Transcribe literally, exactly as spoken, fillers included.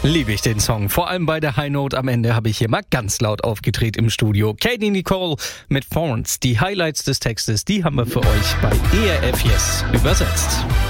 Liebe ich den Song. Vor allem bei der High Note am Ende habe ich hier mal ganz laut aufgedreht im Studio. Katie Nicole mit Thorns. Die Highlights des Textes, die haben wir für euch bei E R F Yes übersetzt.